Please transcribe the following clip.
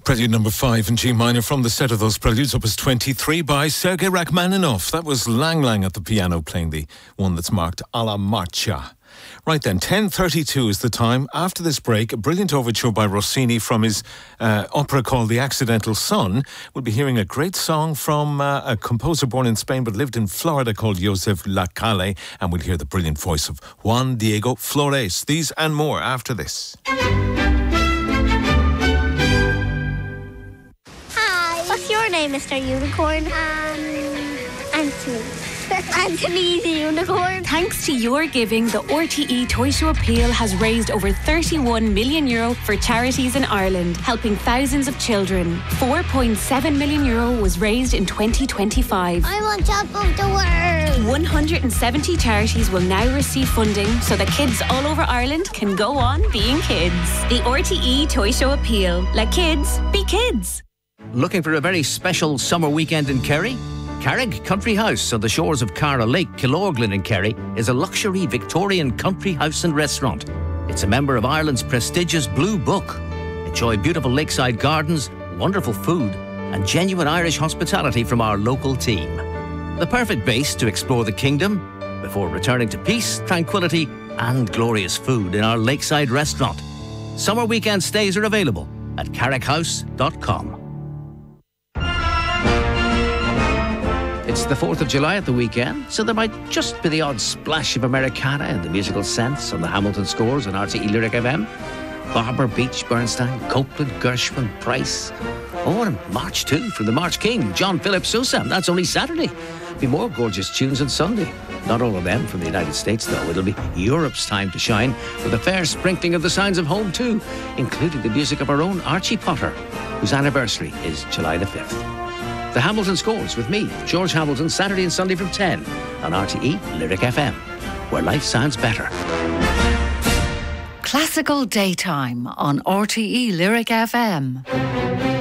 Prelude number 5 in G minor from the set of those preludes, opus 23 by Sergei Rachmaninoff. That was Lang Lang at the piano playing the one that's marked Alla Marcia. Right then, 10:32 is the time. After this break, a brilliant overture by Rossini from his opera called The Accidental Son. We'll be hearing a great song from a composer born in Spain but lived in Florida called Joseph Lacalle, and we'll hear the brilliant voice of Juan Diego Flores. These and more after this. What's your name, Mr. Unicorn? Anthony. Anthony the Unicorn. Thanks to your giving, the RTE Toy Show Appeal has raised over €31 million for charities in Ireland, helping thousands of children. €4.7 million was raised in 2025. I'm on top of the world. 170 charities will now receive funding so that kids all over Ireland can go on being kids. The RTE Toy Show Appeal. Let kids be kids. Looking for a very special summer weekend in Kerry? Carrick Country House on the shores of Cara Lake, Killorglin in Kerry is a luxury Victorian country house and restaurant. It's a member of Ireland's prestigious Blue Book. Enjoy beautiful lakeside gardens, wonderful food and genuine Irish hospitality from our local team. The perfect base to explore the kingdom before returning to peace, tranquility and glorious food in our lakeside restaurant. Summer weekend stays are available at carrickhouse.com. It's the 4th of July at the weekend, so there might just be the odd splash of Americana in the musical sense on the Hamilton Scores on RTE Lyric FM. Barber, Beach, Bernstein, Copeland, Gershwin, Price. Oh, and March too, from the March King, John Philip Sousa. That's only Saturday. Be more gorgeous tunes on Sunday. Not all of them from the United States, though. It'll be Europe's time to shine, with a fair sprinkling of the sounds of home too, including the music of our own Archie Potter, whose anniversary is July the 5th. The Hamilton Scores with me, George Hamilton, Saturday and Sunday from 10 on RTE Lyric FM, where life sounds better. Classical Daytime on RTE Lyric FM.